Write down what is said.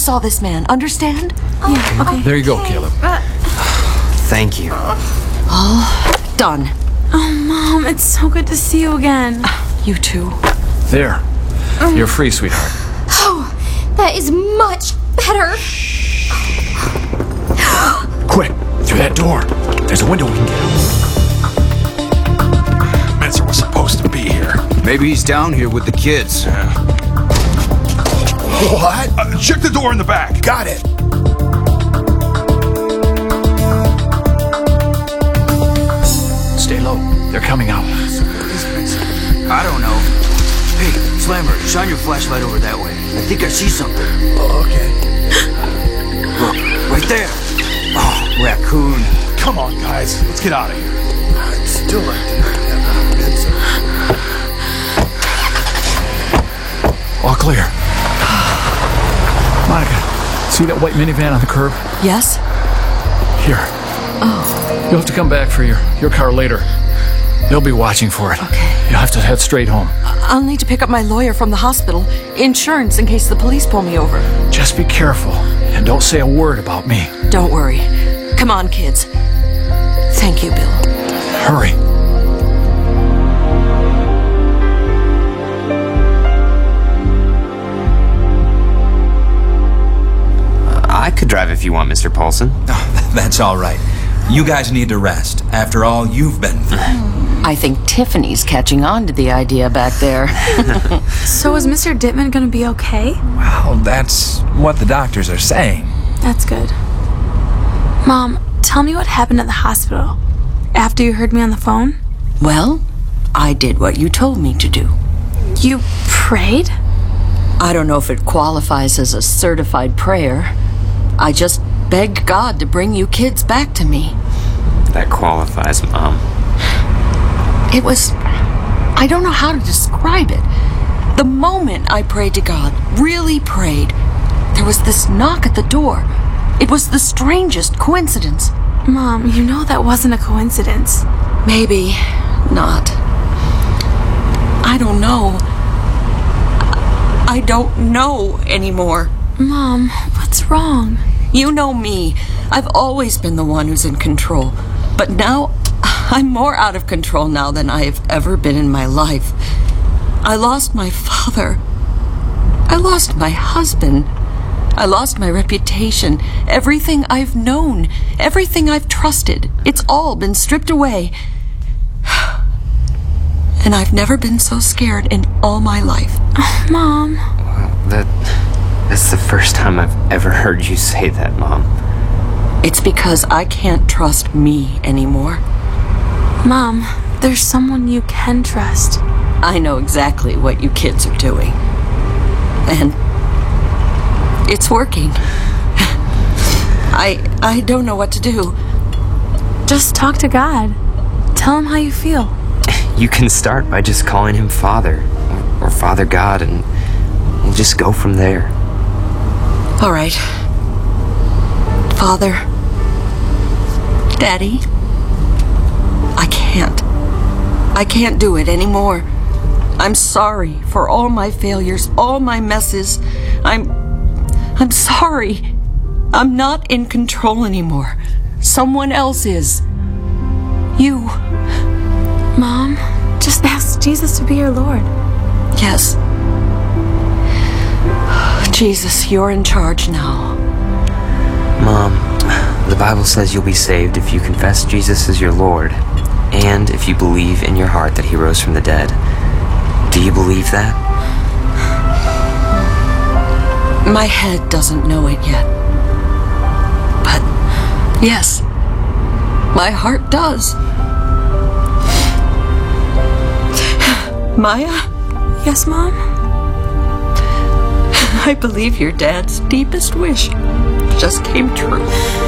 saw this man, understand? Yeah, okay. There you go, Caleb. Thank you. All done. Oh, Mom, it's so good to see you again. You too. There. You're free, sweetheart. Oh, that is much better. Quick, through that door. There's a window we can get out. Menser was supposed to be here. Maybe he's down here with the kids. What? Check the door in the back. Got it. Stay low. They're coming out. I don't know. Hey, Slammer, shine your flashlight over that way. I think I see something. Okay. Look, right there. Oh, raccoon. Come on, guys. Let's get out of here. I'd still like to have Mensa. All clear. Monica, see that white minivan on the curb? Yes? Here. Oh. You'll have to come back for your car later. They'll be watching for it. Okay. You'll have to head straight home. I'll need to pick up my lawyer from the hospital. Insurance in case the police pull me over. Just be careful and don't say a word about me. Don't worry. Come on, kids. Thank you, Bill. Hurry. I could drive if you want, Mr. Paulson. Oh, that's all right. You guys need to rest after all you've been through. I think Tiffany's catching on to the idea back there. So is Mr. Dittman gonna be okay? Well, that's what the doctors are saying. That's good. Mom, tell me what happened at the hospital after you heard me on the phone. Well, I did what you told me to do. You prayed? I don't know if it qualifies as a certified prayer. I just begged God to bring you kids back to me. That qualifies, Mom. It was... I don't know how to describe it. The moment I prayed to God, really prayed, there was this knock at the door. It was the strangest coincidence. Mom, you know that wasn't a coincidence. Maybe not. I don't know. I don't know anymore. Mom, what's wrong? You know me. I've always been the one who's in control. But now, I'm more out of control now than I have ever been in my life. I lost my father. I lost my husband. I lost my reputation. Everything I've known. Everything I've trusted. It's all been stripped away. And I've never been so scared in all my life. Oh, Mom. That's the first time I've ever heard you say that, Mom. It's because I can't trust me anymore. Mom, there's someone you can trust. I know exactly what you kids are doing. And it's working. I don't know what to do. Just talk to God. Tell him how you feel. You can start by just calling him Father or Father God, and we'll just go from there. All right. Father. Daddy. I can't do it anymore. I'm sorry for all my failures, all my messes. I'm sorry. I'm not in control anymore. Someone else is. You. Mom, just ask Jesus to be your Lord. Yes. Jesus, you're in charge now. Mom, the Bible says you'll be saved if you confess Jesus as your Lord, and if you believe in your heart that he rose from the dead. Do you believe that? My head doesn't know it yet. But, yes, my heart does. Maya? Yes, Mom? I believe your dad's deepest wish just came true.